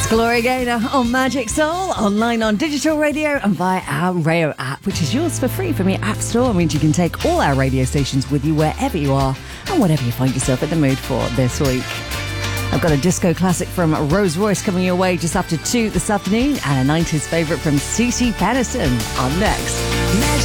Gloria Gaynor on Magic Soul, online on digital radio and via our Rayo app, which is yours for free from your app store. It means you can take all our radio stations with you wherever you are and whatever you find yourself in the mood for this week. I've got a disco classic from Rose Royce coming your way just after 2 this afternoon and a 90s favourite from CeCe Peniston on next. Magic